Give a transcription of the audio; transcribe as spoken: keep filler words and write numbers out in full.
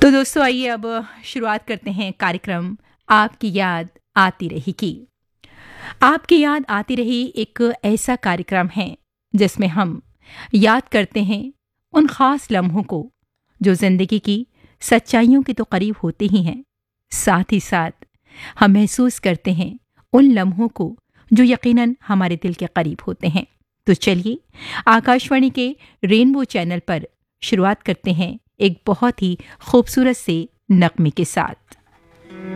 तो दोस्तों आइए अब शुरुआत करते हैं कार्यक्रम आपकी याद आती रही की। आपकी याद आती रही एक ऐसा कार्यक्रम है जिसमें हम याद करते हैं उन खास लम्हों को जो जिंदगी की सच्चाइयों के तो करीब होते ही हैं, साथ ही साथ हम महसूस करते हैं उन लम्हों को जो यकीनन हमारे दिल के करीब होते हैं। तो चलिए आकाशवाणी के रेनबो चैनल पर शुरुआत करते हैं एक बहुत ही खूबसूरत से नगमे के साथ।